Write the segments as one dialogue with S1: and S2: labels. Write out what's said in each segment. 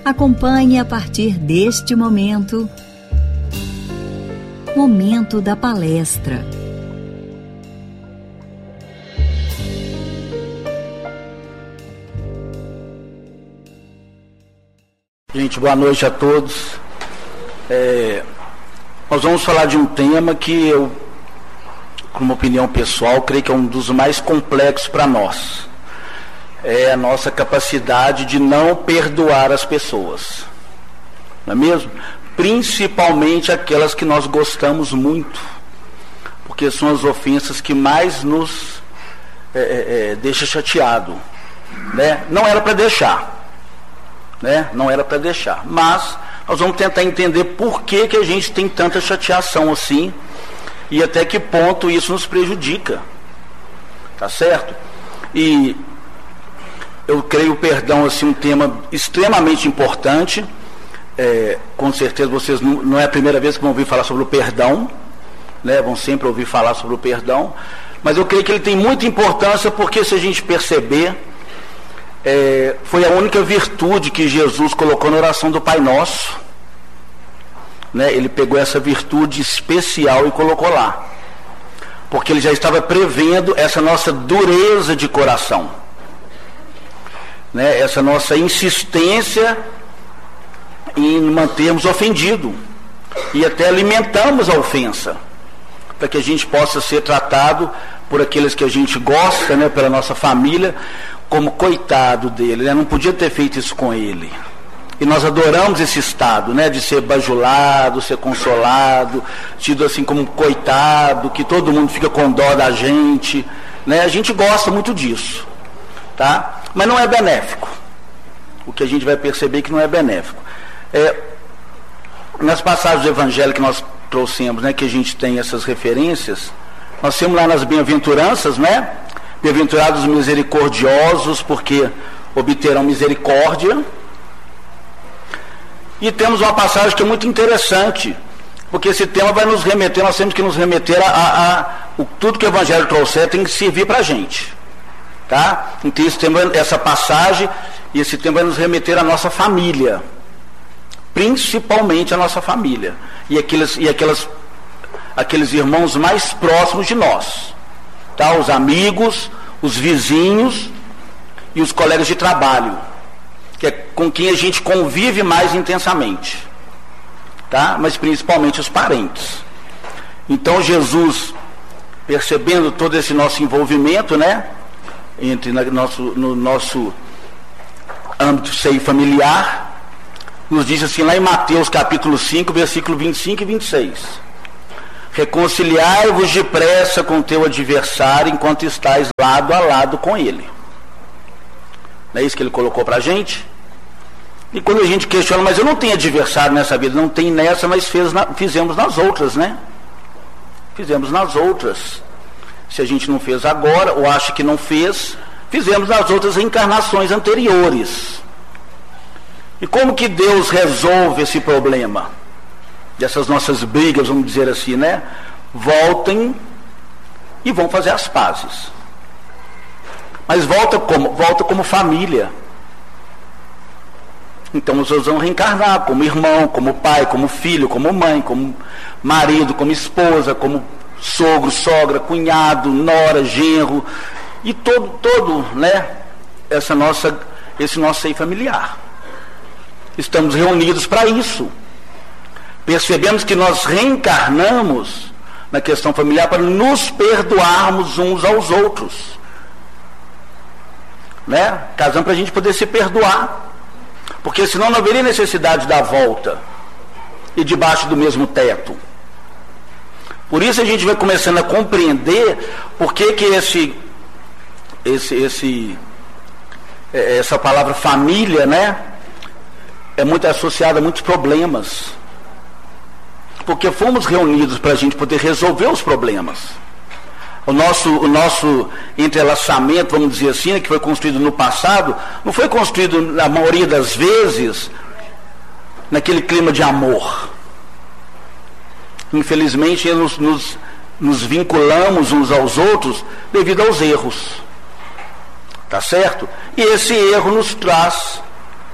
S1: Acompanhe a partir deste momento da palestra.
S2: Gente, boa noite a todos. Nós vamos falar de um tema que eu, como opinião pessoal, creio que é um dos mais complexos para nós. É a nossa capacidade de não perdoar as pessoas. Não é mesmo? Principalmente aquelas que nós gostamos muito. Porque são as ofensas que mais nos deixa chateado. Né? Não era para deixar. Né? Não era para deixar. Mas nós vamos tentar entender por que a gente tem tanta chateação assim. E até que ponto isso nos prejudica. Tá certo? E eu creio o perdão assim, um tema extremamente importante. Com certeza vocês não é a primeira vez que vão ouvir falar sobre o perdão, né? Vão sempre ouvir falar sobre o perdão, mas eu creio que ele tem muita importância porque, se a gente perceber, foi a única virtude que Jesus colocou na oração do Pai Nosso, né? Ele pegou essa virtude especial e colocou lá, porque ele já estava prevendo essa nossa dureza de coração, né? Essa nossa insistência em mantermos ofendido, e até alimentamos a ofensa, para que a gente possa ser tratado por aqueles que a gente gosta, né, pela nossa família, como coitado dele, né? Não podia ter feito isso com ele. E nós adoramos esse estado, né, de ser bajulado, ser consolado, tido assim como coitado, que todo mundo fica com dó da gente, né? A gente gosta muito disso, tá? Mas não é benéfico. O que a gente vai perceber é que não é benéfico. Nas passagens do Evangelho que nós trouxemos, né, que a gente tem essas referências, nós temos lá nas bem-aventuranças, né? Bem-aventurados os misericordiosos, porque obterão misericórdia. E temos uma passagem que é muito interessante, porque esse tema vai nos remeter, nós temos que nos remeter tudo que o Evangelho trouxer tem que servir para a gente. Tá? Então essa passagem e esse tema vai nos remeter à nossa família, principalmente à nossa família e aqueles irmãos mais próximos de nós, tá? Os amigos, os vizinhos e os colegas de trabalho, que é com quem a gente convive mais intensamente, tá? Mas principalmente os parentes. Então Jesus, percebendo todo esse nosso envolvimento, né, no nosso âmbito seio familiar, nos diz assim lá em Mateus capítulo 5, versículo 25 e 26: reconciliai-vos depressa com teu adversário enquanto estais lado a lado com ele. Não é isso que ele colocou para a gente? E quando a gente questiona, mas eu não tenho adversário nessa vida, não tem nessa, mas fizemos nas outras, né? Fizemos nas outras. Se a gente não fez agora, ou acha que não fez, fizemos nas outras encarnações anteriores. E como que Deus resolve esse problema? Dessas nossas brigas, vamos dizer assim, né? Voltem e vão fazer as pazes. Mas volta como família. Então vocês vão reencarnar como irmão, como pai, como filho, como mãe, como marido, como esposa, como sogro, sogra, cunhado, nora, genro, e todo, né, esse nosso seio familiar. Estamos reunidos para isso. Percebemos que nós reencarnamos na questão familiar para nos perdoarmos uns aos outros, né? Casamos para a gente poder se perdoar, porque senão não haveria necessidade da volta e debaixo do mesmo teto. Por isso a gente vai começando a compreender por que essa palavra família, né, é muito associada a muitos problemas. Porque fomos reunidos para a gente poder resolver os problemas. O nosso entrelaçamento, vamos dizer assim, que foi construído no passado, não foi construído, na maioria das vezes, naquele clima de amor. Infelizmente, nos vinculamos uns aos outros devido aos erros. Tá certo? E esse erro nos traz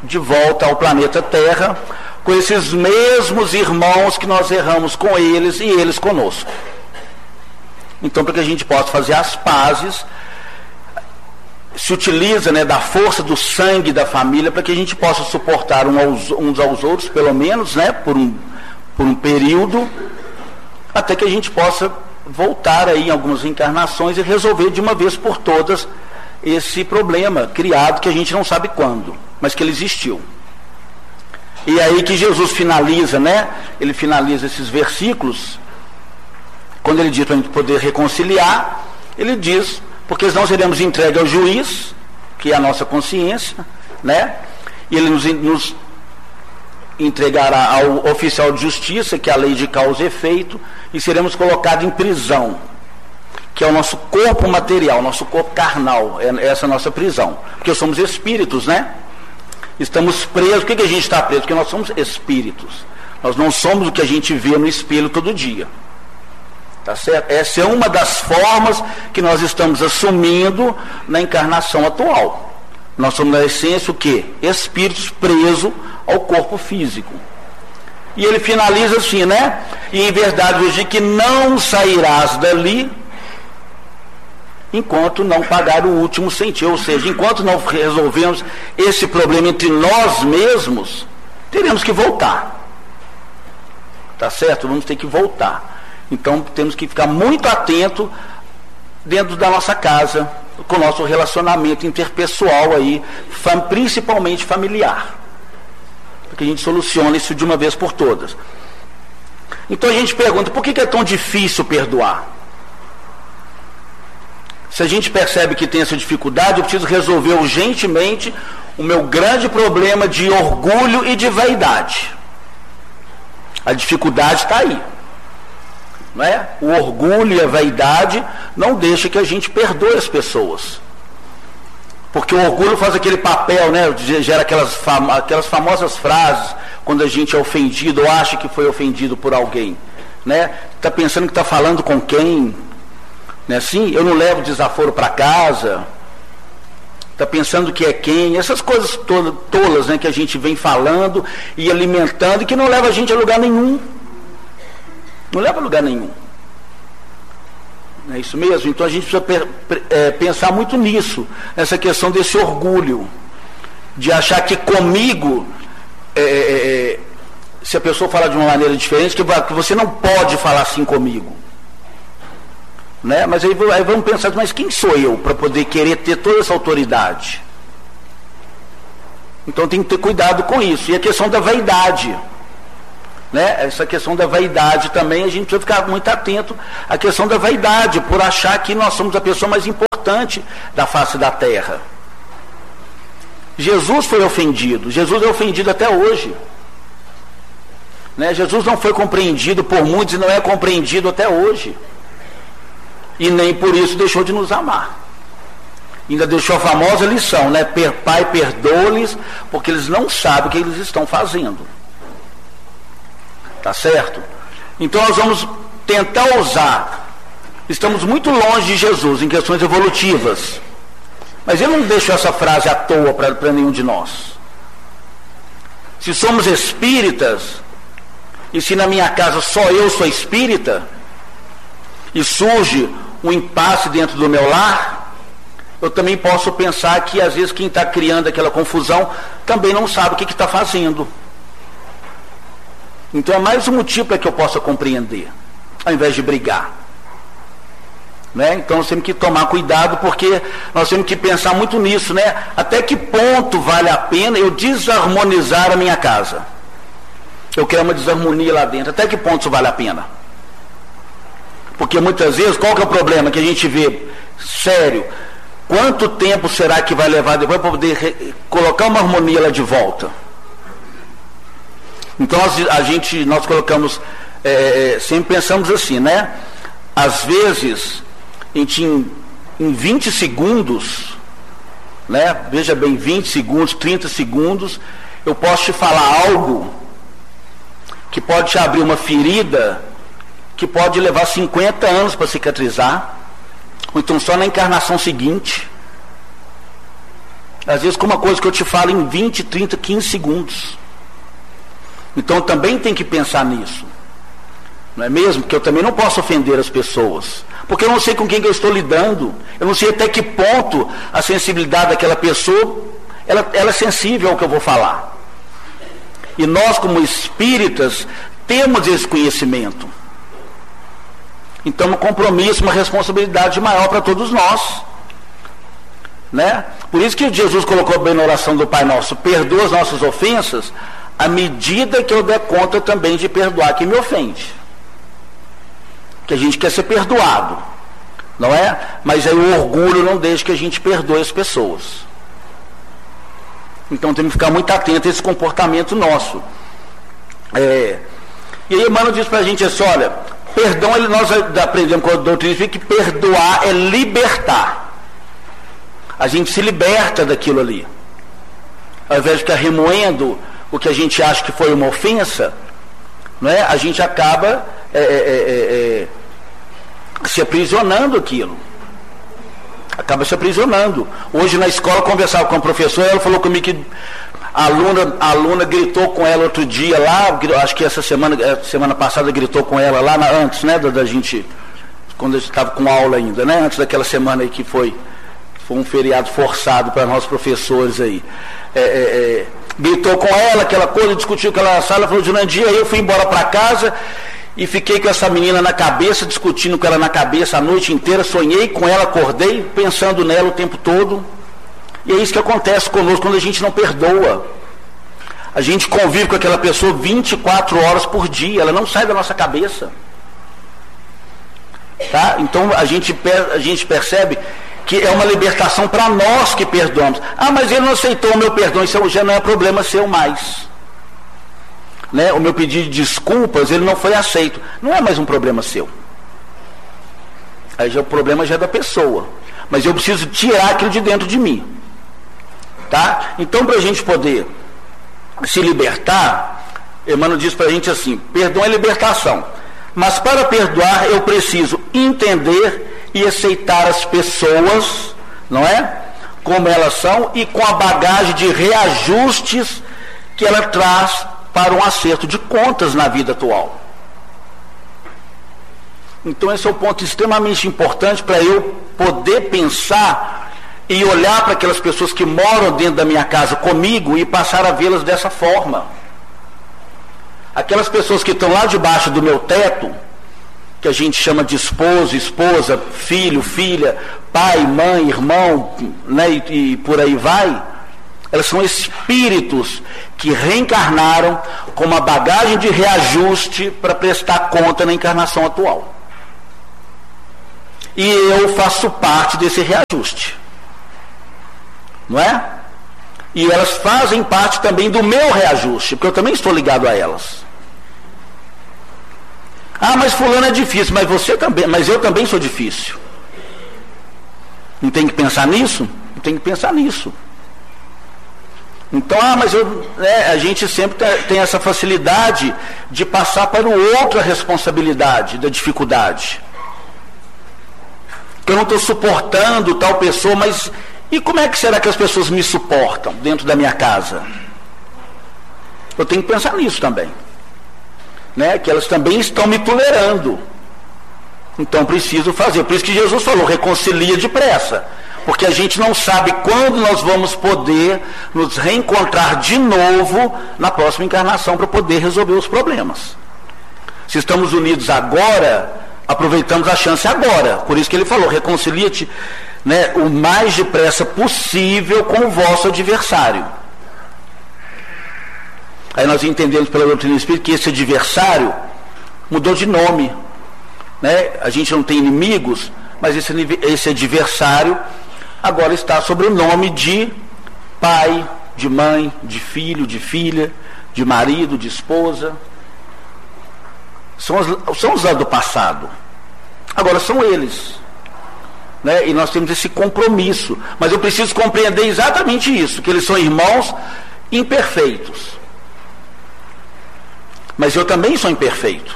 S2: de volta ao planeta Terra, com esses mesmos irmãos que nós erramos com eles e eles conosco. Então, para que a gente possa fazer as pazes, se utiliza, né, da força do sangue da família para que a gente possa suportar uns aos outros, pelo menos, né, por um período, até que a gente possa voltar aí em algumas encarnações e resolver de uma vez por todas esse problema criado que a gente não sabe quando, mas que ele existiu. E aí que Jesus finaliza, né? Ele finaliza esses versículos, quando ele diz para a gente poder reconciliar, ele diz, porque senão seremos entregues ao juiz, que é a nossa consciência, né? E ele nos entregará ao oficial de justiça, que é a lei de causa e efeito, e seremos colocados em prisão, que é o nosso corpo material, nosso corpo carnal, é essa nossa prisão, porque somos espíritos, né? Estamos presos. Por que a gente está preso? Porque nós somos espíritos. Nós não somos o que a gente vê no espelho todo dia. Tá certo? Essa é uma das formas que nós estamos assumindo na encarnação atual. Nós somos, na essência, o quê? Espíritos presos ao corpo físico. E ele finaliza assim, né? E em verdade vos digo que não sairás dali enquanto não pagar o último centavo. Ou seja, enquanto não resolvemos esse problema entre nós mesmos, teremos que voltar. Tá certo? Vamos ter que voltar. Então temos que ficar muito atento dentro da nossa casa, com o nosso relacionamento interpessoal aí, principalmente familiar, para que a gente solucione isso de uma vez por todas. Então a gente pergunta, por que é tão difícil perdoar? Se a gente percebe que tem essa dificuldade, eu preciso resolver urgentemente o meu grande problema de orgulho e de vaidade. A dificuldade está aí. Não é? O orgulho e a vaidade não deixam que a gente perdoe as pessoas. Porque o orgulho faz aquele papel, né? Gera aquelas famosas frases quando a gente é ofendido ou acha que foi ofendido por alguém. Né? Está pensando que está falando com quem? Não é assim? Eu não levo desaforo para casa. Está pensando que é quem? Essas coisas tolas, né, que a gente vem falando e alimentando e que não leva a gente a lugar nenhum. Não leva a lugar nenhum. Não é isso mesmo? Então a gente precisa pensar muito nisso, nessa questão desse orgulho, de achar que comigo, se a pessoa falar de uma maneira diferente, que você não pode falar assim comigo. Né? Mas aí vamos pensar, mas quem sou eu para poder querer ter toda essa autoridade? Então tem que ter cuidado com isso. E a questão da vaidade. Né? Essa questão da vaidade também, a gente precisa ficar muito atento à questão da vaidade, por achar que nós somos a pessoa mais importante da face da terra. Jesus foi ofendido, Jesus é ofendido até hoje. Né? Jesus não foi compreendido por muitos e não é compreendido até hoje. E nem por isso deixou de nos amar. Ainda deixou a famosa lição, né? Pai, perdoa-lhes, porque eles não sabem o que eles estão fazendo. Tá certo? Então nós vamos tentar usar. Estamos muito longe de Jesus em questões evolutivas. Mas ele não deixou essa frase à toa para nenhum de nós. Se somos espíritas, e se na minha casa só eu sou espírita, e surge um impasse dentro do meu lar, eu também posso pensar que às vezes quem está criando aquela confusão também não sabe o que está fazendo. Então é mais um motivo para que eu possa compreender, ao invés de brigar. Né? Então nós temos que tomar cuidado, porque nós temos que pensar muito nisso, né? Até que ponto vale a pena eu desarmonizar a minha casa? Eu quero uma desarmonia lá dentro. Até que ponto isso vale a pena? Porque muitas vezes, qual que é o problema que a gente vê? Sério, quanto tempo será que vai levar depois para poder colocar uma harmonia lá de volta? Então nós colocamos, sempre pensamos assim, né? Às vezes, a gente em 20 segundos, né? Veja bem, 20 segundos, 30 segundos, eu posso te falar algo que pode te abrir uma ferida que pode levar 50 anos para cicatrizar, ou então só na encarnação seguinte. Às vezes com uma coisa que eu te falo em 20, 30, 15 segundos. Então também tem que pensar nisso. Não é mesmo? Porque eu também não posso ofender as pessoas. Porque eu não sei com quem que eu estou lidando. Eu não sei até que ponto a sensibilidade daquela pessoa, ela é sensível ao que eu vou falar. E nós, como espíritas, temos esse conhecimento. Então, um compromisso, uma responsabilidade maior para todos nós. Né? Por isso que Jesus colocou bem na oração do Pai Nosso: perdoa as nossas ofensas, à medida que eu der conta também de perdoar quem me ofende. Que a gente quer ser perdoado, não é? Mas aí o orgulho não deixa que a gente perdoe as pessoas. Então temos que ficar muito atento a esse comportamento nosso. E aí Emmanuel diz para a gente assim: olha, perdão, nós aprendemos com a doutrina espírita que perdoar é libertar. A gente se liberta daquilo ali. Ao invés de ficar remoendo o que a gente acha que foi uma ofensa, não é? A gente acaba se aprisionando aquilo. Acaba se aprisionando. Hoje na escola eu conversava com a professora, ela falou comigo que a aluna gritou com ela outro dia lá, acho que semana passada gritou com ela lá, antes, né, da gente, quando a gente estava com aula ainda, né, antes daquela semana aí que foi um feriado forçado para nós professores aí. Gritou com ela, aquela coisa, discutiu com ela na sala, falou: Jurandir, aí eu fui embora para casa e fiquei com essa menina na cabeça, discutindo com ela na cabeça a noite inteira, sonhei com ela, acordei pensando nela o tempo todo. E é isso que acontece conosco quando a gente não perdoa. A gente convive com aquela pessoa 24 horas por dia, ela não sai da nossa cabeça. Tá? Então a gente percebe que é uma libertação para nós que perdoamos. Ah, mas ele não aceitou o meu perdão, isso já não é problema seu mais. Né? O meu pedido de desculpas, ele não foi aceito. Não é mais um problema seu. Aí já o problema já é da pessoa. Mas eu preciso tirar aquilo de dentro de mim. Tá? Então, para a gente poder se libertar, Emmanuel diz para a gente assim: perdão é libertação. Mas para perdoar eu preciso entender e aceitar as pessoas, não é? Como elas são e com a bagagem de reajustes que ela traz para um acerto de contas na vida atual. Então esse é um ponto extremamente importante para eu poder pensar e olhar para aquelas pessoas que moram dentro da minha casa comigo e passar a vê-las dessa forma. Aquelas pessoas que estão lá debaixo do meu teto, que a gente chama de esposo, esposa, filho, filha, pai, mãe, irmão, né, e por aí vai, elas são espíritos que reencarnaram com uma bagagem de reajuste para prestar conta na encarnação atual. E eu faço parte desse reajuste. Não é? E elas fazem parte também do meu reajuste, porque eu também estou ligado a elas. Ah, mas fulano é difícil, mas você também, mas eu também sou difícil. Não tem que pensar nisso? Não tem que pensar nisso. Então, mas a gente sempre tem essa facilidade de passar para o outro a responsabilidade da dificuldade. Que eu não estou suportando tal pessoa, mas e como é que será que as pessoas me suportam dentro da minha casa? Eu tenho que pensar nisso também. Né? Que elas também estão me tolerando. Então preciso fazer. Por isso que Jesus falou: reconcilia depressa. Porque a gente não sabe quando nós vamos poder nos reencontrar de novo na próxima encarnação para poder resolver os problemas. Se estamos unidos agora, aproveitamos a chance agora. Por isso que ele falou: reconcilia-te, né, o mais depressa possível com o vosso adversário. Aí nós entendemos pela doutrina espírita que esse adversário mudou de nome. Né? A gente não tem inimigos, mas esse adversário agora está sob o nome de pai, de mãe, de filho, de filha, de marido, de esposa. São os lá do passado. Agora são eles. Né? E nós temos esse compromisso. Mas eu preciso compreender exatamente isso, que eles são irmãos imperfeitos. Mas eu também sou imperfeito.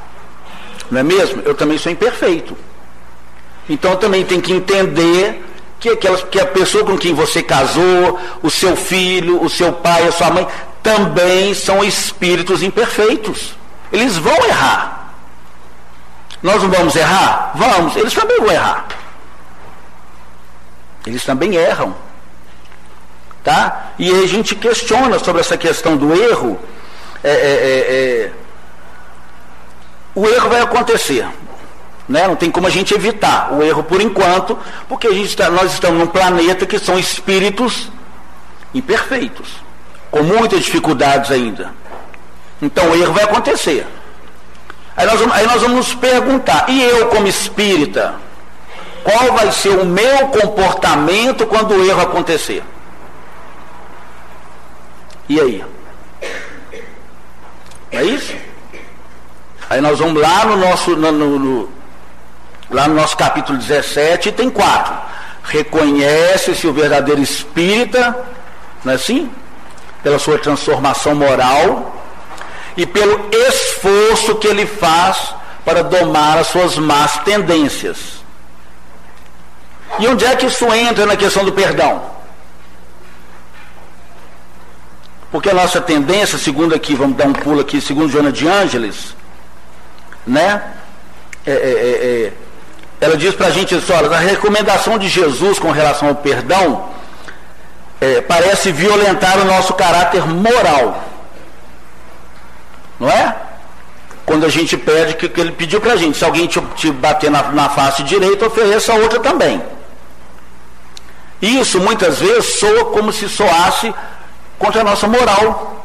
S2: Não é mesmo? Eu também sou imperfeito. Então eu também tenho que entender que a pessoa com quem você casou, o seu filho, o seu pai, a sua mãe, também são espíritos imperfeitos. Eles vão errar. Nós não vamos errar? Vamos. Eles também vão errar. Eles também erram. Tá? E aí a gente questiona sobre essa questão do erro. O erro vai acontecer. Né? Não tem como a gente evitar o erro por enquanto, porque nós estamos num planeta que são espíritos imperfeitos, com muitas dificuldades ainda. Então o erro vai acontecer. Aí nós vamos nos perguntar, e eu como espírita, qual vai ser o meu comportamento quando o erro acontecer? E aí? É isso? Aí nós vamos lá no nosso capítulo 17, tem 4. Reconhece-se o verdadeiro espírita, não é assim? Pela sua transformação moral e pelo esforço que ele faz para domar as suas más tendências. E onde é que isso entra na questão do perdão? Porque a nossa tendência, segundo aqui, vamos dar um pulo aqui, segundo Joana de Ângeles, né? Ela diz para a gente isso, olha, a recomendação de Jesus com relação ao perdão parece violentar o nosso caráter moral. Não é? Quando a gente pede que ele pediu para a gente, se alguém te bater na face direita, ofereça a outra também. Isso muitas vezes soa como se soasse contra a nossa moral.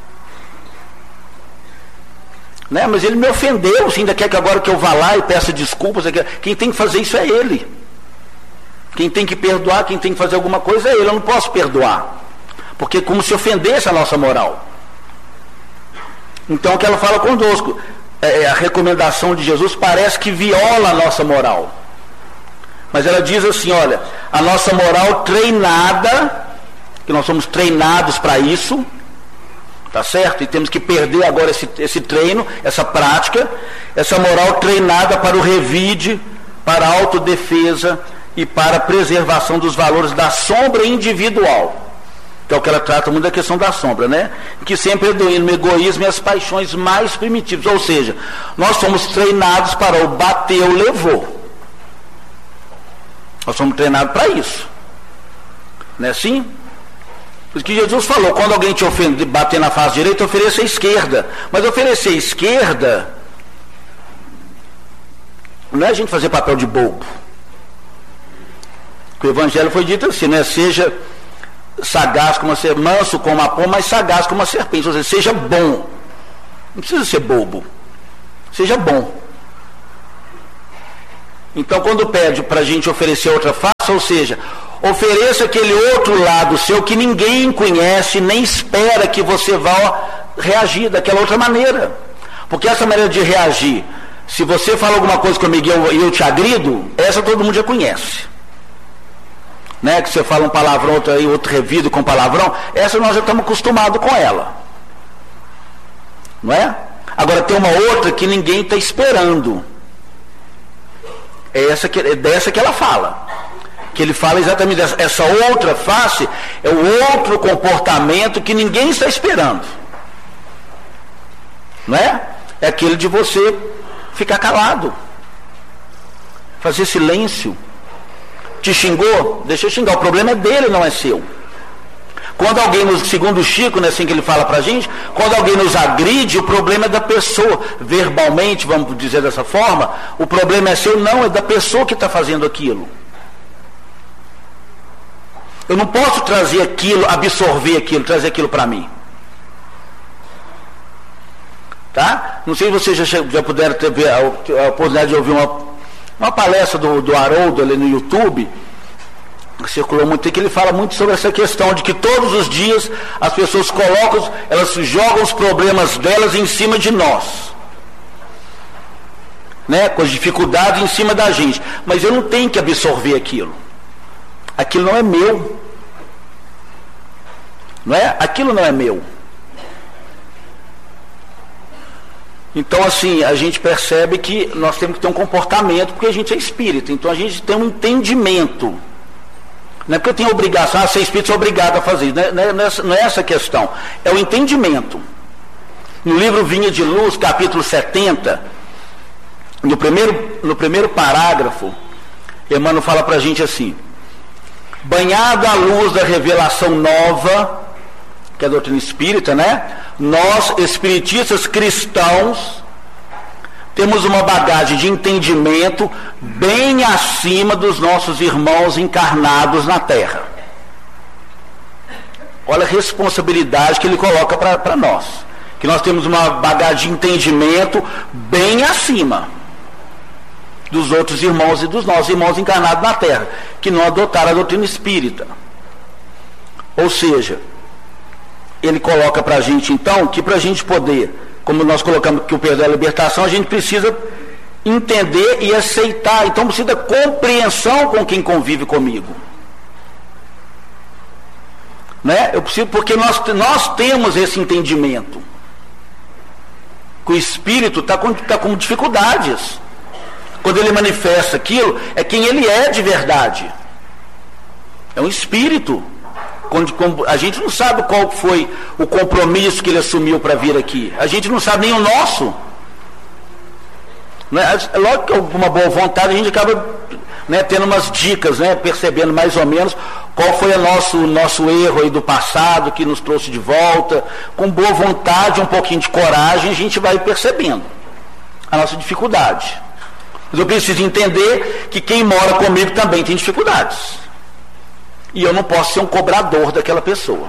S2: Né? Mas ele me ofendeu, você ainda quer que agora que eu vá lá e peça desculpas? Quem tem que fazer isso é ele. Quem tem que perdoar, quem tem que fazer alguma coisa é ele. Eu não posso perdoar, porque é como se ofendesse a nossa moral. Então o que ela fala conosco, a recomendação de Jesus parece que viola a nossa moral. Mas ela diz assim, olha, a nossa moral treinada, que nós somos treinados para isso, tá certo? E temos que perder agora esse treino, essa prática, essa moral treinada para o revide, para a autodefesa e para a preservação dos valores da sombra individual. Que é o que ela trata muito da questão da sombra, né? Que sempre predomina o egoísmo e as paixões mais primitivas. Ou seja, nós somos treinados para o bateu, levou. Nós somos treinados para isso. Não é assim? Por isso que Jesus falou, quando alguém te ofende, bater na face direita, ofereça a esquerda. Mas oferecer a esquerda não é a gente fazer papel de bobo. O evangelho foi dito assim, né? Seja sagaz como manso como a pomba, mas sagaz como a serpente. Ou seja, seja bom. Não precisa ser bobo. Seja bom. Então, quando pede para a gente oferecer outra face, ou seja, ofereça aquele outro lado seu que ninguém conhece, nem espera que você vá reagir daquela outra maneira. Porque essa maneira de reagir, se você fala alguma coisa comigo e eu te agrido, essa todo mundo já conhece. Né? Que você fala um palavrão, outro revido com palavrão, essa nós já estamos acostumados com ela. Não é? Agora tem uma outra que ninguém está esperando. É dessa que ela fala. Que ele fala exatamente dessa. Essa outra face é o outro comportamento que ninguém está esperando. Não é? É aquele de você ficar calado. Fazer silêncio. Te xingou? Deixa eu xingar. O problema é dele, não é seu. Quando alguém segundo o Chico, né, assim que ele fala pra gente, quando alguém nos agride, o problema é da pessoa. Verbalmente, vamos dizer dessa forma, o problema é seu, não, é da pessoa que está fazendo aquilo. Eu não posso trazer aquilo, absorver aquilo, trazer aquilo para mim. Tá? Não sei se vocês já puderam ter a oportunidade de ouvir uma palestra do Haroldo ali no YouTube, que circulou muito, que ele fala muito sobre essa questão de que todos os dias as pessoas elas jogam os problemas delas em cima de nós, né, com as dificuldades em cima da gente, mas eu não tenho que absorver aquilo não é meu, não é? Aquilo não é meu. Então, assim, a gente percebe que nós temos que ter um comportamento, porque a gente é espírita, então a gente tem um entendimento. Não é porque eu tenho obrigação, ser espírito, sou obrigado a fazer isso. Não é essa a questão. É o entendimento. No livro Vinha de Luz, capítulo 70, no primeiro parágrafo, Emmanuel fala para a gente assim: banhado à luz da revelação nova, que é a doutrina espírita, né? Nós, espiritistas cristãos, temos uma bagagem de entendimento bem acima dos nossos irmãos encarnados na Terra. Olha a responsabilidade que ele coloca para nós. Que nós temos uma bagagem de entendimento bem acima dos outros irmãos e dos nossos irmãos encarnados na Terra, que não adotaram a doutrina espírita. Ou seja, ele coloca para a gente, então, que para a gente poder, como nós colocamos que o perdão é a libertação, a gente precisa entender e aceitar. Então precisa da compreensão com quem convive comigo. Né? Eu preciso, porque nós temos esse entendimento. Que o espírito está com dificuldades. Quando ele manifesta aquilo, é quem ele é de verdade. É um espírito. Quando a gente não sabe qual foi o compromisso que ele assumiu para vir aqui. A gente não sabe nem o nosso. Logo que com uma boa vontade a gente acaba, né, tendo umas dicas, né, percebendo mais ou menos qual foi o nosso erro aí do passado que nos trouxe de volta. Com boa vontade, um pouquinho de coragem, a gente vai percebendo a nossa dificuldade. Mas eu preciso entender que quem mora comigo também tem dificuldades. E eu não posso ser um cobrador daquela pessoa.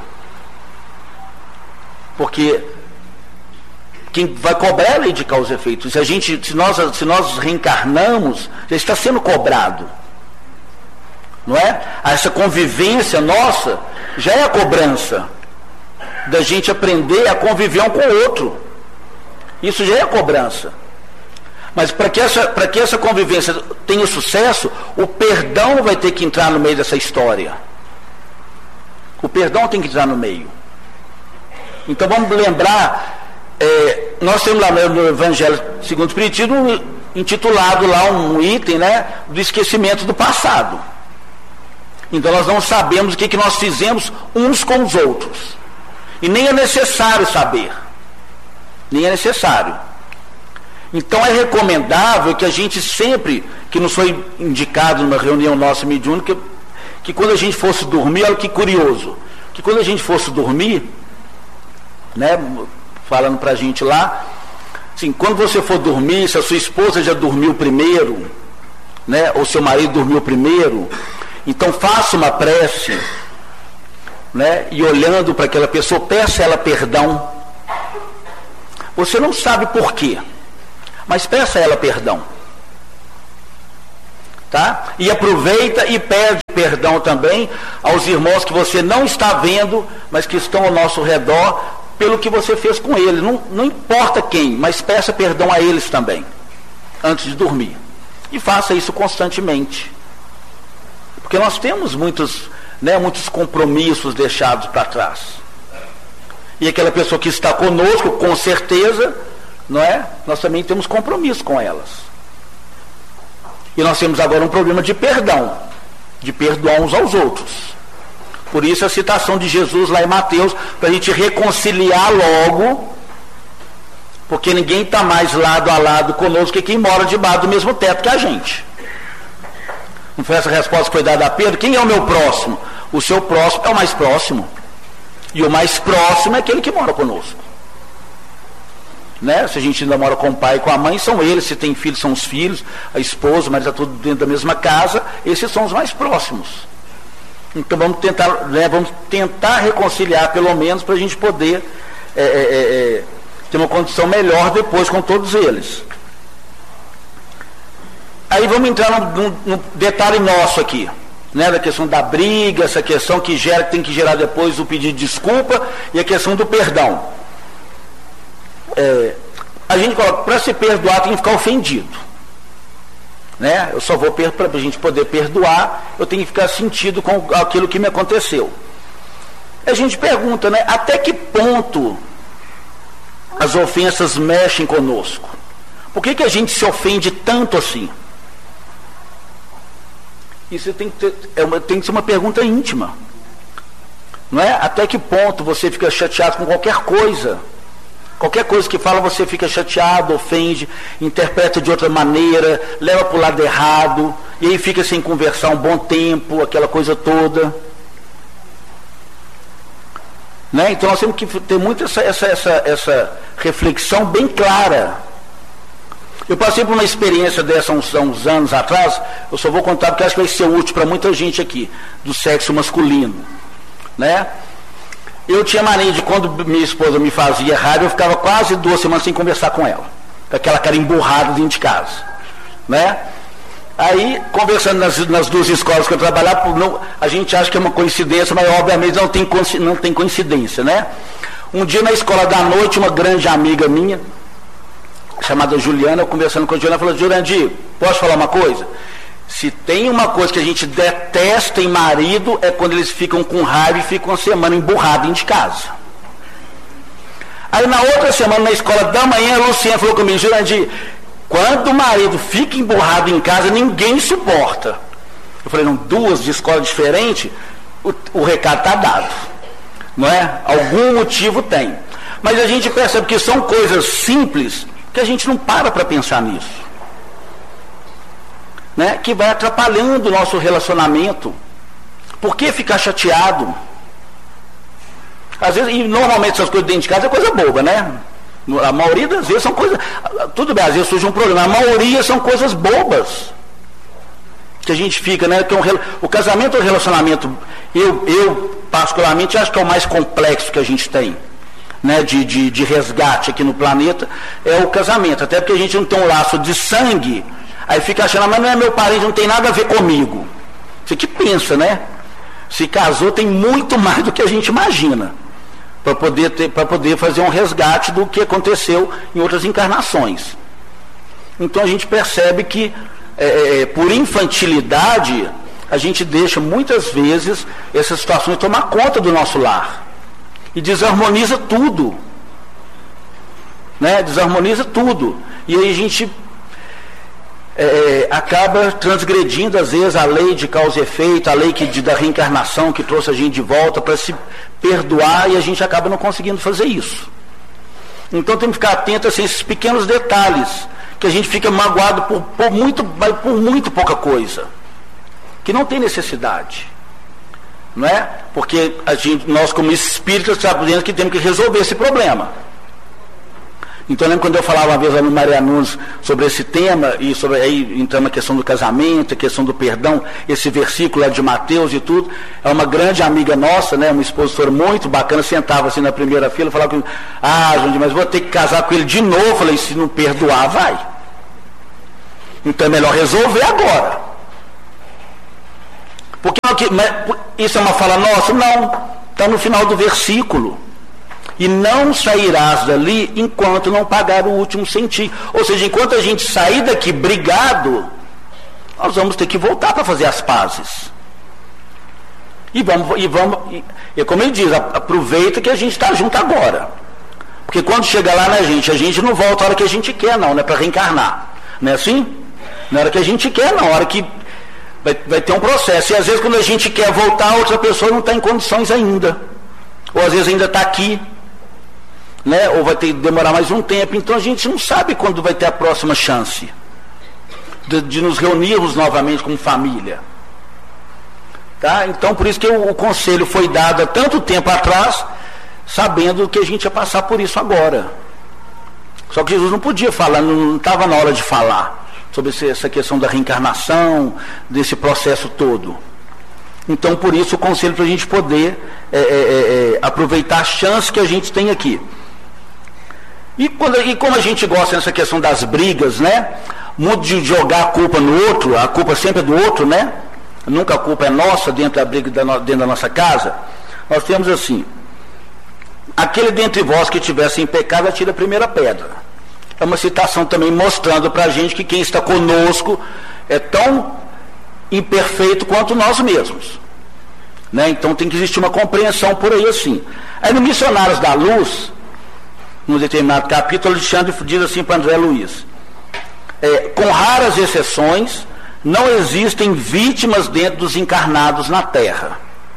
S2: Porque quem vai cobrar é a lei de causa e efeito. Se nós reencarnamos, já está sendo cobrado. Não é? Essa convivência nossa já é a cobrança. Da gente aprender a conviver um com o outro. Isso já é a cobrança. Mas para que essa convivência tenha sucesso, o perdão vai ter que entrar no meio dessa história. O perdão tem que entrar no meio. Então vamos lembrar, nós temos lá no Evangelho segundo o Espiritismo intitulado lá um item, né, do esquecimento do passado. Então nós não sabemos o que nós fizemos uns com os outros. E nem é necessário saber. Nem é necessário. Então é recomendável que a gente sempre, que nos foi indicado numa reunião nossa mediúnica, que quando a gente fosse dormir, olha que curioso, que quando a gente fosse dormir, né, falando pra gente lá, assim, quando você for dormir, se a sua esposa já dormiu primeiro, né, ou seu marido dormiu primeiro, então faça uma prece, né, e olhando para aquela pessoa, peça a ela perdão. Você não sabe por quê, mas peça a ela perdão. Tá? E aproveita e pede perdão também aos irmãos que você não está vendo, mas que estão ao nosso redor, pelo que você fez com eles. Não importa quem, mas peça perdão a eles também, antes de dormir. E faça isso constantemente. Porque nós temos muitos compromissos deixados para trás. E aquela pessoa que está conosco, com certeza, não é? Nós também temos compromisso com elas. E nós temos agora um problema de perdão, de perdoar uns aos outros. Por isso a citação de Jesus lá em Mateus, para a gente reconciliar logo, porque ninguém está mais lado a lado conosco que quem mora debaixo do mesmo teto que a gente. Não foi essa a resposta que foi dada a Pedro? Quem é o meu próximo? O seu próximo é o mais próximo. E o mais próximo é aquele que mora conosco. Né? Se a gente ainda mora com o pai e com a mãe, são eles. Se tem filhos, são os filhos, a esposa, mas está tudo dentro da mesma casa. Esses são os mais próximos. Então vamos tentar reconciliar, pelo menos, para a gente poder ter uma condição melhor depois com todos eles. Aí vamos entrar num detalhe nosso aqui, né? Da questão da briga, essa questão que tem que gerar depois o pedido de desculpa e a questão do perdão. A gente coloca, para se perdoar tem que ficar ofendido, né? Eu só vou para a gente poder perdoar, eu tenho que ficar sentido com aquilo que me aconteceu. A gente pergunta, né? Até que ponto as ofensas mexem conosco? Por que a gente se ofende tanto assim? Isso tem que ser uma pergunta íntima. Não é? Até que ponto você fica chateado com qualquer coisa? Qualquer coisa que fala, você fica chateado, ofende, interpreta de outra maneira, leva para o lado errado, e aí fica sem conversar um bom tempo, aquela coisa toda. Né? Então nós temos que ter muito essa reflexão bem clara. Eu passei por uma experiência dessa uns anos atrás, eu só vou contar porque acho que vai ser útil para muita gente aqui, do sexo masculino. Né? Eu tinha mania de, quando minha esposa me fazia raiva, eu ficava quase 2 semanas sem conversar com ela, com aquela cara emburrada dentro de casa. Né? Aí, conversando nas 2 escolas que eu trabalhava, a gente acha que é uma coincidência, mas obviamente não tem coincidência. Né? Um dia na escola da noite, uma grande amiga minha, chamada Juliana, eu conversando com a Juliana, falou: Jurandir, posso falar uma coisa? Se tem uma coisa que a gente detesta em marido, é quando eles ficam com raiva e ficam uma semana emburrados dentro de casa. Aí na outra semana, na escola da manhã, a Luciana falou comigo: Jurandir, quando o marido fica emburrado em casa, ninguém suporta. Eu falei: não, 2 de escola diferente, o recado está dado. Não é? Algum motivo tem. Mas a gente percebe que são coisas simples que a gente não para pensar nisso. Né? Que vai atrapalhando o nosso relacionamento. Por que ficar chateado? Às vezes, e normalmente essas coisas dentro de casa é coisa boba, né? A maioria das vezes são coisas... Tudo bem, às vezes surge um problema. A maioria são coisas bobas. Que a gente fica, né? Que o casamento é um relacionamento... Eu particularmente acho que é o mais complexo que a gente tem. Né, de resgate aqui no planeta, é o casamento. Até porque a gente não tem um laço de sangue, aí fica achando: mas não é meu parente, não tem nada a ver comigo. Você que pensa, né? Se casou, tem muito mais do que a gente imagina, para poder fazer um resgate do que aconteceu em outras encarnações. Então a gente percebe que por infantilidade a gente deixa muitas vezes essas situações tomar conta do nosso lar. E desarmoniza tudo. Né? Desarmoniza tudo. E aí a gente acaba transgredindo, às vezes, a lei de causa e efeito, a lei da reencarnação que trouxe a gente de volta para se perdoar, e a gente acaba não conseguindo fazer isso. Então tem que ficar atento a esses pequenos detalhes, que a gente fica magoado por muito pouca coisa, que não tem necessidade. Não é? Porque nós como espíritas sabemos que temos que resolver esse problema. Então eu lembro quando eu falava uma vez lá no Maria Nunes sobre esse tema, e sobre aí entrando a questão do casamento, a questão do perdão, esse versículo lá de Mateus e tudo, é uma grande amiga nossa, né, uma expositora muito bacana, sentava assim na primeira fila e falava comigo: Jandir, mas vou ter que casar com ele de novo. Eu falei: se não perdoar, vai. Então é melhor resolver agora. Porque isso é uma fala nossa? Não, está no final do versículo. E não sairás dali enquanto não pagar o último centavo. Ou seja, enquanto a gente sair daqui brigado, nós vamos ter que voltar para fazer as pazes. E como ele diz, aproveita que a gente está junto agora. Porque quando chega lá, né, a gente não volta a hora que a gente quer, não é para reencarnar. Não é assim? Na hora que a gente quer, não, a hora que vai ter um processo. E às vezes quando a gente quer voltar, outra pessoa não está em condições ainda. Ou às vezes ainda está aqui. Né? Ou vai ter que demorar mais um tempo. Então a gente não sabe quando vai ter a próxima chance de nos reunirmos novamente como família. Tá? Então por isso que o conselho foi dado há tanto tempo atrás, sabendo que a gente ia passar por isso agora. Só que Jesus não podia falar, não estava na hora de falar sobre essa questão da reencarnação, desse processo todo. Então, por isso, o conselho para a gente poder aproveitar a chance que a gente tem aqui. E como a gente gosta dessa questão das brigas, né? Muito de jogar a culpa no outro, a culpa sempre é do outro, né? Nunca a culpa é nossa dentro da briga, dentro da nossa casa. Nós temos assim: aquele dentre vós que estiver sem pecado, atire a primeira pedra. É uma citação também mostrando para a gente que quem está conosco é tão imperfeito quanto nós mesmos. Né? Então tem que existir uma compreensão por aí assim. Aí no Missionários da Luz, num determinado capítulo, Alexandre diz assim para André Luiz: com raras exceções, não existem vítimas dentro dos encarnados na Terra.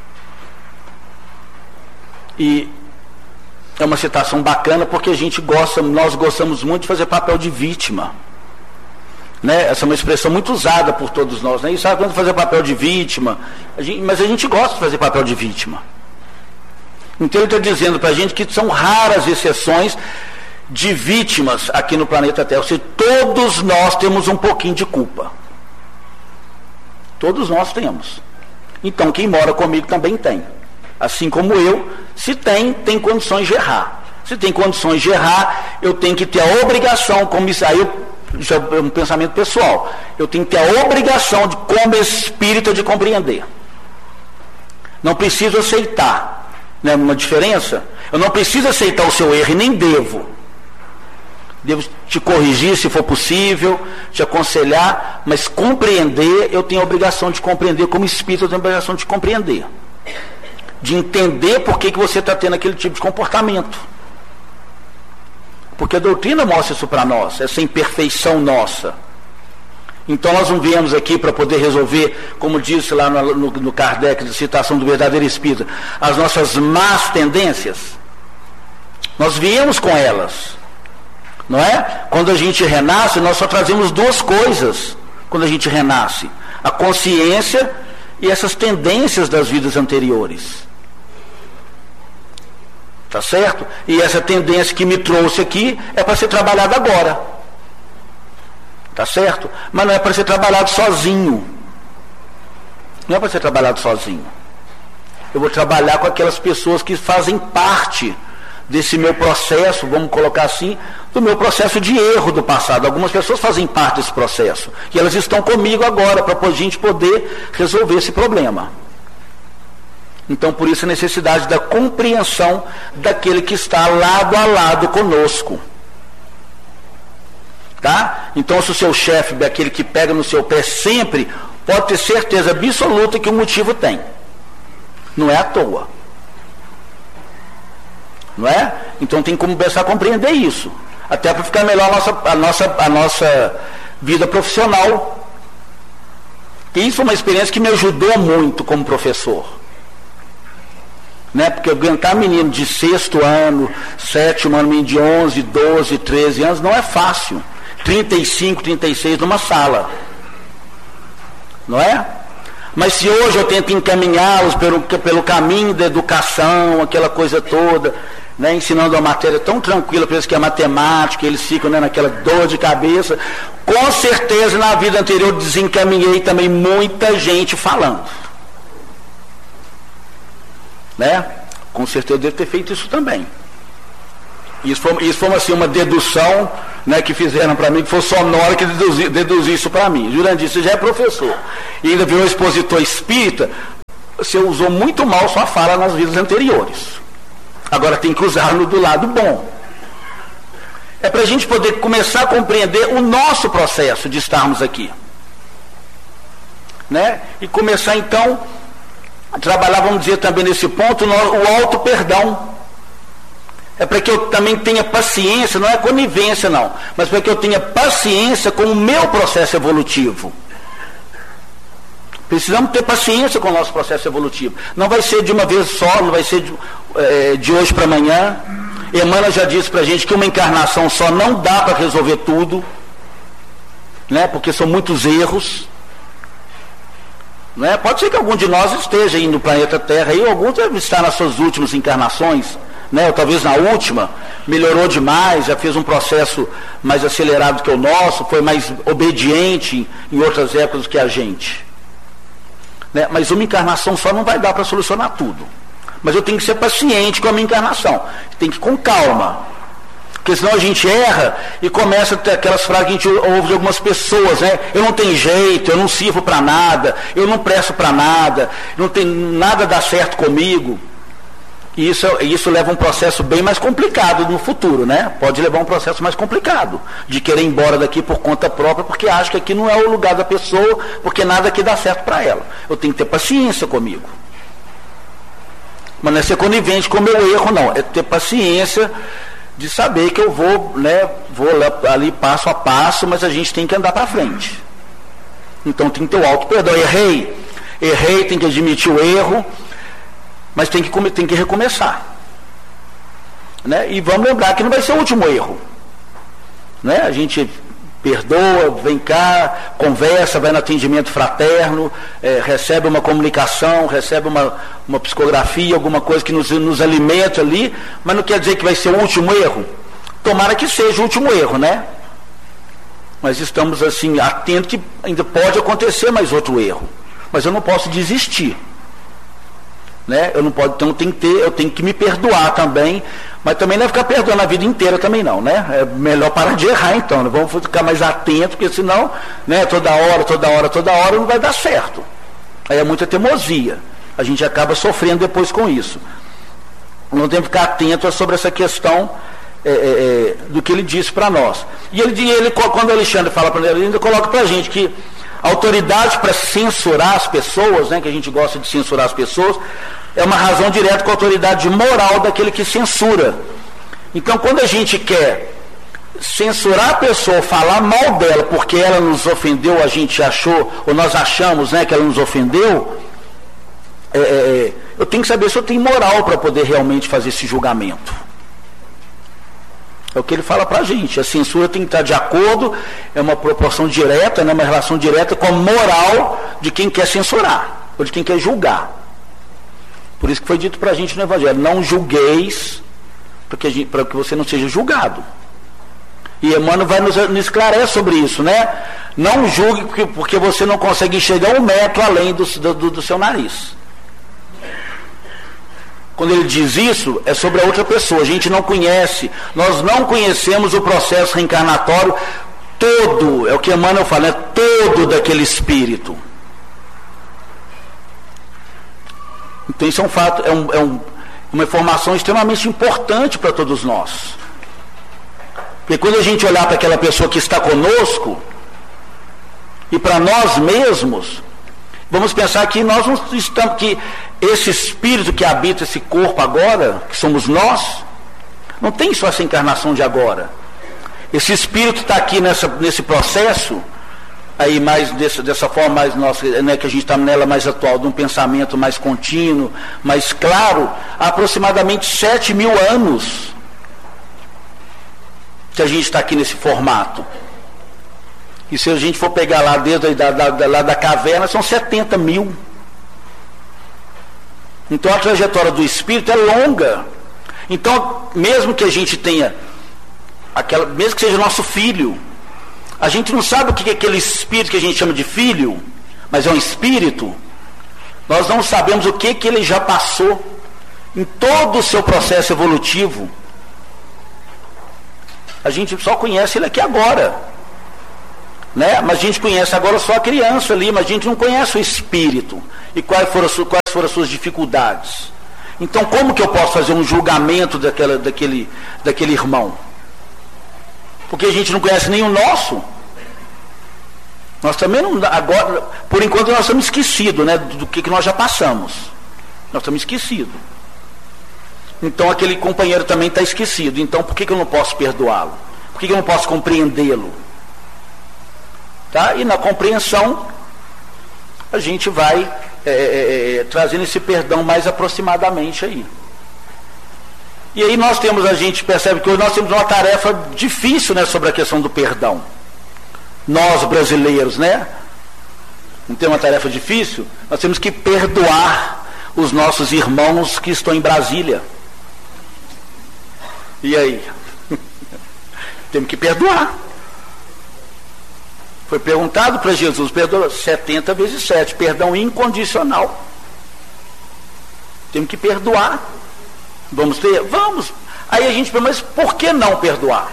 S2: E é uma citação bacana porque nós gostamos muito de fazer papel de vítima. Né? Essa é uma expressão muito usada por todos nós. Né? E sabe quando fazer papel de vítima? Mas a gente gosta de fazer papel de vítima. Então ele está dizendo para a gente que são raras exceções de vítimas aqui no planeta Terra. Ou seja, todos nós temos um pouquinho de culpa. Todos nós temos. Então quem mora comigo também tem. Assim como eu, se tem condições de errar. Se tem condições de errar, eu tenho que ter a obrigação, como isso aí já é um pensamento pessoal, eu tenho que ter a obrigação de, como espírita, de compreender. Não preciso aceitar, né, uma diferença? Eu não preciso aceitar o seu erro e nem devo. Devo te corrigir se for possível, te aconselhar, mas compreender, eu tenho a obrigação de compreender, como espírito eu tenho a obrigação de compreender. De entender por que você está tendo aquele tipo de comportamento. Porque a doutrina mostra isso para nós, essa imperfeição nossa. Então nós não viemos aqui para poder resolver, como disse lá no Kardec, de citação do verdadeiro espírita, as nossas más tendências. Nós viemos com elas. Não é? Quando a gente renasce, nós só trazemos duas coisas quando a gente renasce: a consciência e essas tendências das vidas anteriores. Tá certo? E essa tendência que me trouxe aqui é para ser trabalhada agora. Tá certo? Mas não é para ser trabalhado sozinho. Não é para ser trabalhado sozinho. Eu vou trabalhar com aquelas pessoas que fazem parte desse meu processo, vamos colocar assim, do meu processo de erro do passado. Algumas pessoas fazem parte desse processo. E elas estão comigo agora, para a gente poder resolver esse problema. Então, por isso a necessidade da compreensão daquele que está lado a lado conosco. Tá? Então, se o seu chefe é aquele que pega no seu pé sempre, pode ter certeza absoluta que o motivo tem. Não é à toa. Não é? Então tem que começar a compreender isso. Até para ficar melhor a nossa vida profissional. E isso foi uma experiência que me ajudou muito como professor. Né? Porque aguentar menino de 6º ano, 7º ano, menino de 11, 12, 13 anos, não é fácil. 35, 36 numa sala. Não é? Mas se hoje eu tento encaminhá-los pelo caminho da educação, aquela coisa toda, né, ensinando uma matéria tão tranquila para eles que é matemática, eles ficam, né, naquela dor de cabeça, com certeza na vida anterior desencaminhei também muita gente falando. Né? Com certeza eu devo ter feito isso também. Isso foi assim, uma dedução, né, que fizeram para mim, que foi sonora que deduziu isso para mim. Jurandir, você já é professor e ainda virou expositor espírita, você usou muito mal sua fala nas vidas anteriores. Agora tem que usar do lado bom. É para a gente poder começar a compreender o nosso processo de estarmos aqui. Né? E começar então a trabalhar, vamos dizer também nesse ponto, o auto-perdão. É para que eu também tenha paciência, não é conivência não, mas para que eu tenha paciência com o meu processo evolutivo. Precisamos ter paciência com o nosso processo evolutivo. Não vai ser de uma vez só, não vai ser de hoje para amanhã. Emmanuel já disse para a gente que uma encarnação só não dá para resolver tudo, né? Porque são muitos erros. Né? Pode ser que algum de nós esteja aí no planeta Terra, e alguns devem estar nas suas últimas encarnações, né? Ou talvez na última, melhorou demais, já fez um processo mais acelerado que o nosso, foi mais obediente em outras épocas que a gente. Né? Mas uma encarnação só não vai dar para solucionar tudo. Mas eu tenho que ser paciente com a minha encarnação. Tem que ir com calma. Porque senão a gente erra e começa a ter aquelas frases que a gente ouve de algumas pessoas, né? Eu não tenho jeito, eu não sirvo para nada, eu não presto para nada, não tem nada dá certo comigo. E isso leva a um processo bem mais complicado no futuro, né? Pode levar a um processo mais complicado, de querer ir embora daqui por conta própria, porque acha que aqui não é o lugar da pessoa, porque nada aqui dá certo para ela. Eu tenho que ter paciência comigo. Mas não é ser conivente com o meu erro, não. É ter paciência de saber que eu vou ali passo a passo, mas a gente tem que andar para frente. Então tem que ter o auto-perdão. Errei, tem que admitir o erro, mas tem que recomeçar. Né? E vamos lembrar que não vai ser o último erro. Né? A gente perdoa, vem cá, conversa, vai no atendimento fraterno, recebe uma comunicação, recebe uma psicografia, alguma coisa que nos alimenta ali, mas não quer dizer que vai ser o último erro. Tomara que seja o último erro, né? Mas estamos assim, atentos que ainda pode acontecer mais outro erro. Mas eu não posso desistir. Né? Eu não posso, então eu tenho que me perdoar também, mas também não é ficar perdoando a vida inteira também não, né? É melhor parar de errar então, né? Vamos ficar mais atentos, porque senão, né, toda hora não vai dar certo. Aí é muita teimosia. A gente acaba sofrendo depois com isso. Não tem que ficar atento sobre essa questão do que ele disse para nós. E ele, quando o Alexandre fala para ele ainda coloca para a gente que a autoridade para censurar as pessoas, né, que a gente gosta de censurar as pessoas, é uma razão direta com a autoridade moral daquele que censura. Então, quando a gente quer censurar a pessoa, falar mal dela, porque ela nos ofendeu, a gente achou, ou nós achamos, né, que ela nos ofendeu, eu tenho que saber se eu tenho moral para poder realmente fazer esse julgamento. É o que ele fala para a gente. A censura tem que estar de acordo, é uma proporção direta, né, uma relação direta com a moral de quem quer censurar, ou de quem quer julgar. Por isso que foi dito para a gente no Evangelho, não julgueis, para que você não seja julgado. E Emmanuel vai nos esclarecer sobre isso, né? Não julgue porque você não consegue enxergar 1 metro além do seu nariz. Quando ele diz isso, é sobre a outra pessoa. A gente não conhece, nós não conhecemos o processo reencarnatório todo, é o que Emmanuel fala, é todo daquele espírito. Então isso é um fato, uma informação extremamente importante para todos nós. Porque quando a gente olhar para aquela pessoa que está conosco, e para nós mesmos, vamos pensar que nós não estamos, que esse espírito que habita esse corpo agora, que somos nós, não tem só essa encarnação de agora. Esse espírito está aqui nesse processo, aí mais dessa forma mais nossa, né, que a gente está nela mais atual, de um pensamento mais contínuo, mais claro, há aproximadamente 7.000 anos que a gente está aqui nesse formato. E se a gente for pegar lá desde lá da caverna, são 70.000. Então a trajetória do espírito é longa. Então, mesmo que a gente tenha mesmo que seja nosso filho, a gente não sabe o que é aquele espírito que a gente chama de filho, mas é um espírito. Nós não sabemos o que ele já passou em todo o seu processo evolutivo. A gente só conhece ele aqui agora, né? Mas a gente conhece agora só a criança ali, mas a gente não conhece o espírito e quais foram as suas dificuldades. Então, como que eu posso fazer um julgamento daquele irmão? Porque a gente não conhece nem o nosso. Nós também não, agora, por enquanto nós estamos esquecidos, né, do que nós já passamos. Nós estamos esquecidos. Então aquele companheiro também está esquecido. Então por que eu não posso perdoá-lo? Por que eu não posso compreendê-lo? Tá? E na compreensão a gente vai trazendo esse perdão mais aproximadamente aí. E aí a gente percebe que hoje nós temos uma tarefa difícil, né, sobre a questão do perdão. Nós brasileiros, né? Não tem uma tarefa difícil? Nós temos que perdoar os nossos irmãos que estão em Brasília. E aí? Temos que perdoar. Foi perguntado para Jesus, perdoa 70 vezes 7, perdão incondicional. Temos que perdoar. Vamos ter? Vamos. Aí a gente pergunta, mas por que não perdoar?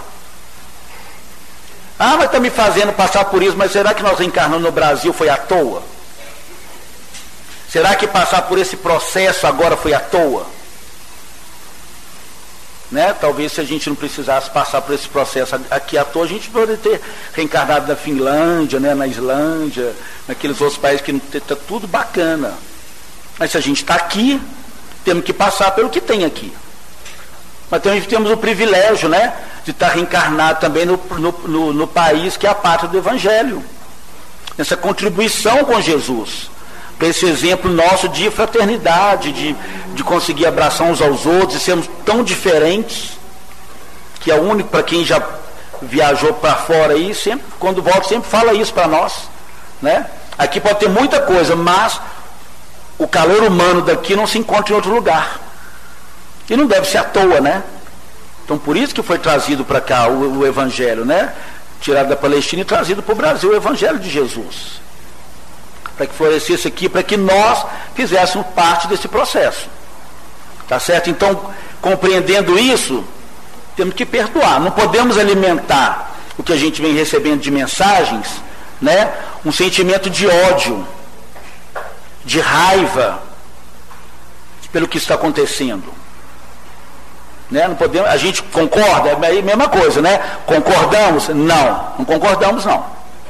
S2: Ah, mas está me fazendo passar por isso, mas será que nós encarnamos no Brasil foi à toa? Será que passar por esse processo agora foi à toa? Né? Talvez se a gente não precisasse passar por esse processo aqui à toa, a gente poderia ter reencarnado na Finlândia, né? Na Islândia, naqueles outros países que está tudo bacana. Mas se a gente está aqui, temos que passar pelo que tem aqui. Mas também temos o privilégio, né, de estar reencarnado também no país que é a pátria do Evangelho. nessa contribuição com Jesus, para esse exemplo nosso de fraternidade, de conseguir abraçar uns aos outros e sermos tão diferentes, que é o único, para quem já viajou para fora aí, sempre, quando volta, sempre fala isso para nós, né? Aqui pode ter muita coisa, mas o calor humano daqui não se encontra em outro lugar. E não deve ser à toa, né? Então por isso que foi trazido para cá o Evangelho, né? Tirado da Palestina e trazido para o Brasil o Evangelho de Jesus. Para que florescesse aqui, para que nós fizéssemos parte desse processo. Tá certo? Então, compreendendo isso, temos que perdoar. Não podemos alimentar o que a gente vem recebendo de mensagens, né? Um sentimento de ódio, de raiva pelo que está acontecendo. Né? Não podemos, a gente concorda, é a mesma coisa, né? Concordamos? Não concordamos não.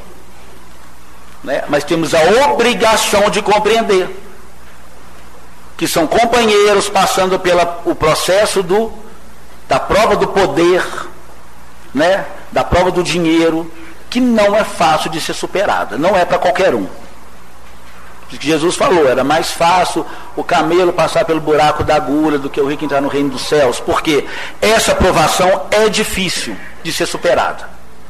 S2: Né? Mas temos a obrigação de compreender que são companheiros passando pelo processo da prova do poder, né? Da prova do dinheiro, que não é fácil de ser superada, não é para qualquer um. O que Jesus falou, era mais fácil o camelo passar pelo buraco da agulha do que o rico entrar no reino dos céus, porque essa provação é difícil de ser superada.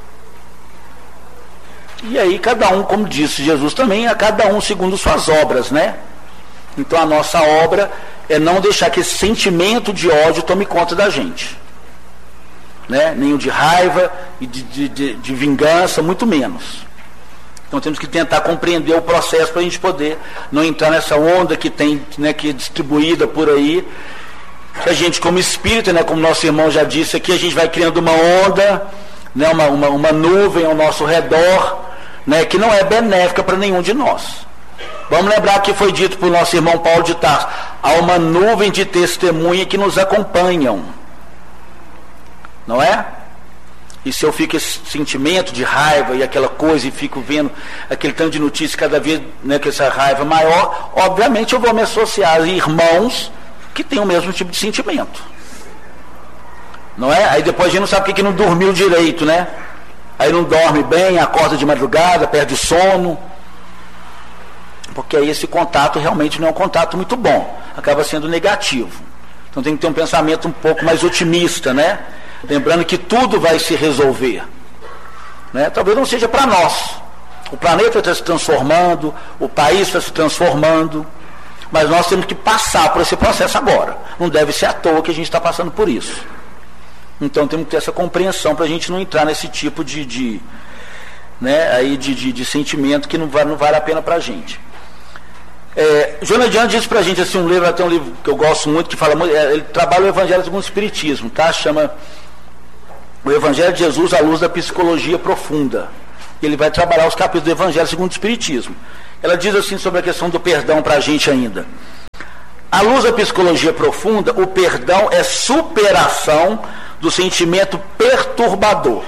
S2: E aí cada um, como disse Jesus também, a cada um segundo suas obras, né? Então a nossa obra é não deixar que esse sentimento de ódio tome conta da gente, né? Nenhum de raiva e de vingança, muito menos. Então temos que tentar compreender o processo para a gente poder não entrar nessa onda que tem, né, que é distribuída por aí. A gente, como espírito, né, como nosso irmão já disse aqui, a gente vai criando uma onda, né, uma nuvem ao nosso redor, né, que não é benéfica para nenhum de nós. Vamos lembrar que foi dito por nosso irmão Paulo de Tarso: há uma nuvem de testemunha que nos acompanham. Não é? E se eu fico esse sentimento de raiva e aquela coisa e fico vendo aquele tanto de notícias cada vez, né, com essa raiva maior, obviamente eu vou me associar a irmãos que têm o mesmo tipo de sentimento. Não é? Aí depois a gente não sabe porque que não dormiu direito, né? Aí não dorme bem, acorda de madrugada, perde o sono. Porque aí esse contato realmente não é um contato muito bom. Acaba sendo negativo. Então tem que ter um pensamento um pouco mais otimista, né? Lembrando que tudo vai se resolver, né? Talvez não seja para nós. O planeta está se transformando, o país está se transformando, mas nós temos que passar por esse processo agora. Não deve ser à toa que a gente está passando por isso. Então temos que ter essa compreensão para a gente não entrar nesse tipo de sentimento que não vale a pena para a gente. Joana de Anjos disse para a gente assim, tem um livro que eu gosto muito, que fala, ele trabalha o Evangelho segundo o Espiritismo, tá? Chama O Evangelho de Jesus à luz da psicologia profunda. Ele vai trabalhar os capítulos do Evangelho segundo o Espiritismo. Ela diz assim sobre a questão do perdão para a gente ainda: à luz da psicologia profunda, o perdão é superação do sentimento perturbador,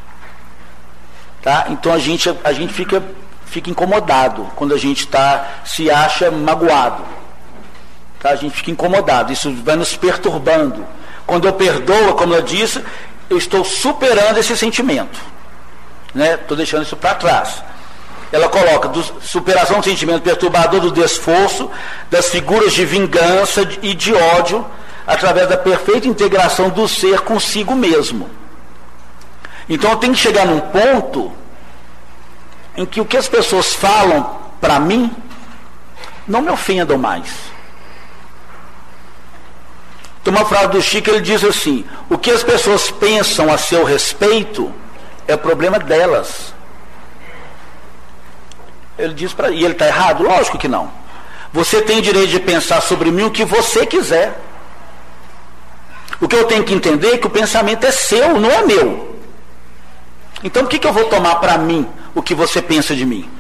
S2: tá? Então a gente fica incomodado quando a gente se acha magoado, tá? A gente fica incomodado, isso vai nos perturbando. Quando eu perdoo, como eu disse, eu estou superando esse sentimento, né? Estou deixando isso para trás. Ela coloca superação do sentimento perturbador, do desforço, das figuras de vingança e de ódio, através da perfeita integração do ser consigo mesmo. Então eu tenho que chegar num ponto em que o que as pessoas falam para mim não me ofendam mais. Tem uma frase do Chico, ele diz assim: o que as pessoas pensam a seu respeito é o problema delas. Ele diz e ele está errado? Lógico que não. Você tem direito de pensar sobre mim o que você quiser. O que eu tenho que entender é que o pensamento é seu, não é meu. Então por que eu vou tomar para mim o que você pensa de mim?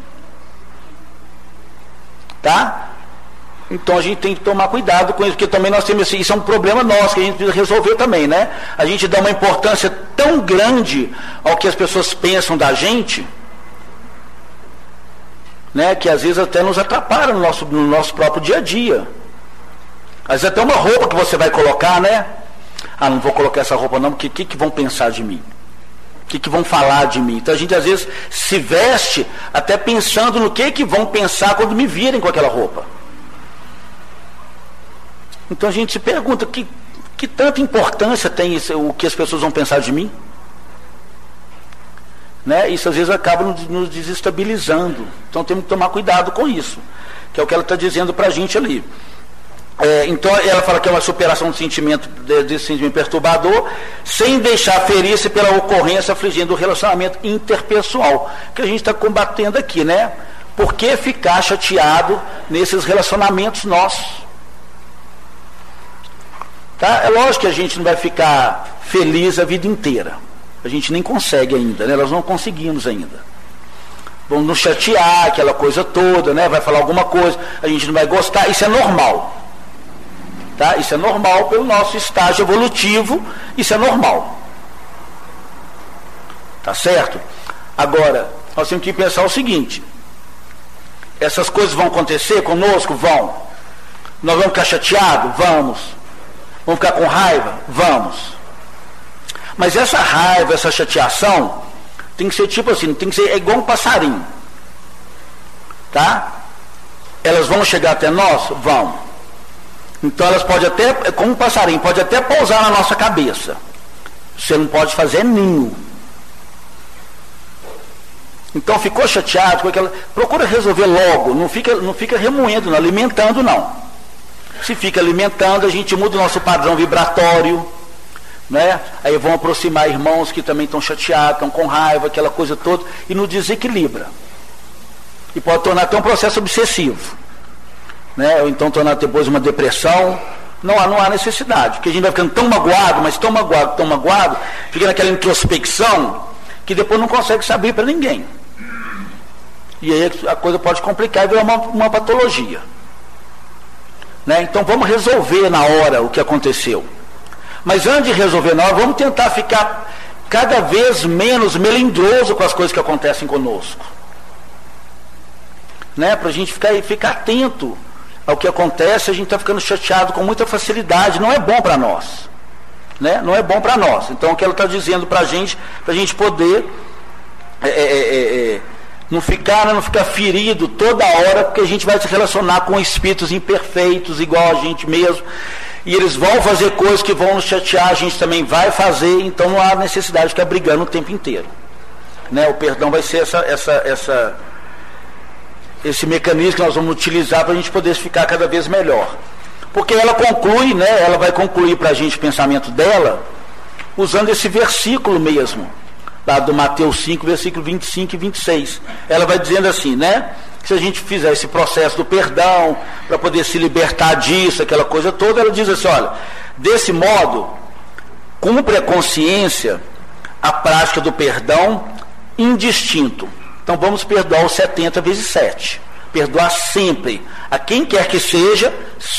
S2: Tá? Então a gente tem que tomar cuidado com isso, porque também nós temos isso é um problema nosso que a gente precisa resolver também, né? A gente dá uma importância tão grande ao que as pessoas pensam da gente, né, que às vezes até nos atrapalha no nosso próprio dia a dia. Às vezes até uma roupa que você vai colocar, né? Ah, não vou colocar essa roupa não, porque o que vão pensar de mim? O que vão falar de mim? Então a gente às vezes se veste até pensando no que vão pensar quando me virem com aquela roupa. Então a gente se pergunta, que tanta importância tem isso, o que as pessoas vão pensar de mim? Né? Isso às vezes acaba nos desestabilizando. Então temos que tomar cuidado com isso, que é o que ela está dizendo para a gente ali. Então ela fala que é uma superação do sentimento, desse sentimento perturbador, sem deixar ferir-se pela ocorrência afligindo o relacionamento interpessoal, que a gente está combatendo aqui, né? Por que ficar chateado nesses relacionamentos nossos? Tá? É lógico que a gente não vai ficar feliz a vida inteira. A gente nem consegue ainda, né? Nós não conseguimos ainda. Vamos nos chatear, aquela coisa toda, né? Vai falar alguma coisa, a gente não vai gostar, isso é normal. Tá? Isso é normal pelo nosso estágio evolutivo, isso é normal. Tá certo? Agora, nós temos que pensar o seguinte: essas coisas vão acontecer conosco? Vão. Nós vamos ficar chateados? Vamos. Vamos ficar com raiva? Vamos. Mas essa raiva, essa chateação, tem que ser tipo assim, tem que ser igual um passarinho. Tá? Elas vão chegar até nós? Vão. Então elas podem até, como um passarinho, pode até pousar na nossa cabeça. Você não pode fazer ninho. Então ficou chateado com aquela. Procura resolver logo, não fica remoendo, não, alimentando não. Se fica alimentando, a gente muda o nosso padrão vibratório, né? Aí vão aproximar irmãos que também estão chateados, estão com raiva, aquela coisa toda, e nos desequilibra. E pode tornar até um processo obsessivo. Né? Ou então tornar depois uma depressão. Não há necessidade, porque a gente vai ficando tão magoado, mas tão magoado, fica naquela introspecção, que depois não consegue se abrir para ninguém. E aí a coisa pode complicar e virar uma patologia. Né? Então vamos resolver na hora o que aconteceu. Mas antes de resolver na hora, vamos tentar ficar cada vez menos melindroso com as coisas que acontecem conosco. Né? Para a gente ficar atento ao que acontece, a gente está ficando chateado com muita facilidade, não é bom para nós. Né? Não é bom para nós. Então o que ela está dizendo para a gente poder não ficar ferido toda hora, porque a gente vai se relacionar com espíritos imperfeitos, igual a gente mesmo, e eles vão fazer coisas que vão nos chatear, a gente também vai fazer, então não há necessidade de ficar brigando o tempo inteiro. Né? O perdão vai ser esse mecanismo que nós vamos utilizar para a gente poder ficar cada vez melhor. Porque ela conclui, né, ela vai concluir para a gente o pensamento dela, usando esse versículo mesmo, lá do Mateus 5, versículo 25 e 26. Ela vai dizendo assim, né, que se a gente fizer esse processo do perdão, para poder se libertar disso, aquela coisa toda, ela diz assim, olha, desse modo, cumpre a consciência a prática do perdão indistinto. Então vamos perdoar os 70 vezes 7. Perdoar sempre, a quem quer que seja,